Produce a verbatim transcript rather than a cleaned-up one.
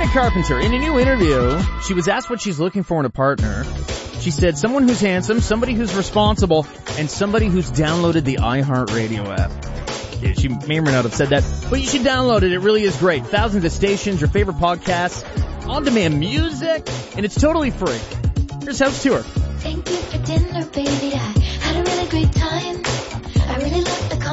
Carpenter, in a new interview, she was asked what she's looking for in a partner. She said someone who's handsome, somebody who's responsible, and somebody who's downloaded the iHeartRadio app. Yeah, she may or may not have said that, but you should download it. It really is great. Thousands of stations, your favorite podcasts, on-demand music, and it's totally free. Here's House Tour. Thank you for dinner, baby. I had a really great time. I really loved the